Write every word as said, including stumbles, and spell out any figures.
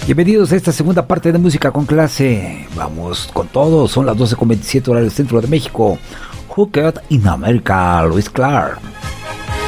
Bienvenidos a esta segunda parte de Música con Clase. Vamos con todo, son las doce con veintisiete horas del centro de México. Hooked in America, Luis Clark.